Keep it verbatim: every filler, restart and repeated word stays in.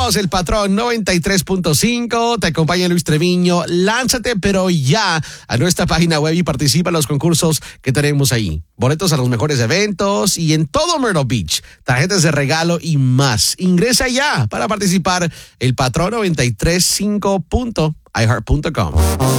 Somos el Patrón noventa y tres punto cinco. Te acompaña Luis Treviño. Lánzate, pero ya, a nuestra página web y participa en los concursos que tenemos ahí. Boletos a los mejores eventos y en todo Myrtle Beach. Tarjetas de regalo y más. Ingresa ya para participar el Patrón noventa y tres punto cinco punto i heart punto com.